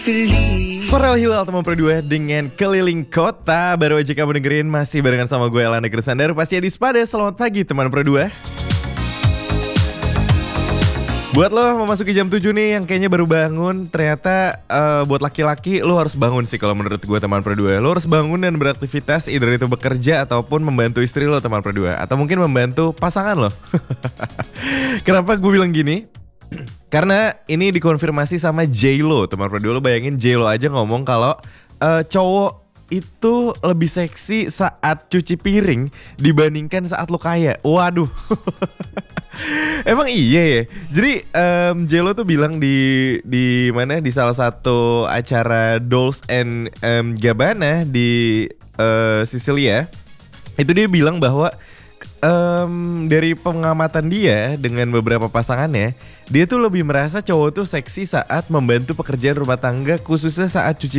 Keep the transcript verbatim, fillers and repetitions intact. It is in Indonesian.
Farel Hilal teman berdua dengan Keliling Kota. Baru aja kamu dengerin, masih barengan sama gue Elanda Krisandar. Pasti di Spada. Selamat pagi teman berdua. Buat lo memasuki jam tujuh nih yang kayaknya baru bangun, ternyata uh, buat laki-laki lo harus bangun sih kalau menurut gue teman berdua. Lo harus bangun dan beraktivitas, either itu bekerja ataupun membantu istri lo teman berdua, atau mungkin membantu pasangan lo. Kenapa gue bilang gini? Karena ini dikonfirmasi sama J-Lo teman berdua. Lo bayangin J-Lo aja ngomong kalau uh, cowok itu lebih seksi saat cuci piring dibandingkan saat lo kaya. Waduh. Emang iya ya. Jadi um, J-Lo tuh bilang di di mana di salah satu acara Dolce and um, Gabbana di uh, Sicilia. Itu dia bilang bahwa Um, dari pengamatan dia dengan beberapa pasangannya, dia tuh lebih merasa cowok tuh seksi saat membantu pekerjaan rumah tangga, khususnya saat cuci